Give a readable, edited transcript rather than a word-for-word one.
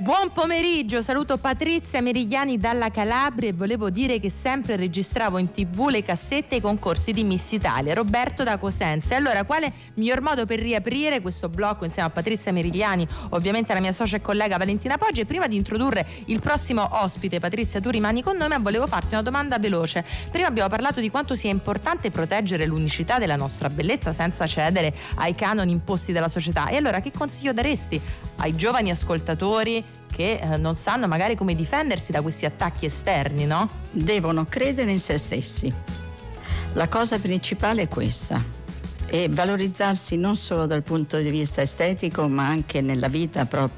Buon pomeriggio, saluto Patrizia Merigliani dalla Calabria e volevo dire che sempre registravo in TV le cassette e i concorsi di Miss Italia. Roberto da Cosenza. E allora, quale miglior modo per riaprire questo blocco insieme a Patrizia Merigliani, ovviamente la mia socia e collega Valentina Poggi? E prima di introdurre il prossimo ospite, Patrizia, tu rimani con noi, ma volevo farti una domanda veloce. Prima abbiamo parlato di quanto sia importante proteggere l'unicità della nostra bellezza senza cedere ai canoni imposti dalla società. E allora, che consiglio daresti ai giovani ascoltatori che non sanno magari come difendersi da questi attacchi esterni, no? Devono credere in se stessi. La cosa principale è questa, e valorizzarsi non solo dal punto di vista estetico, ma anche nella vita proprio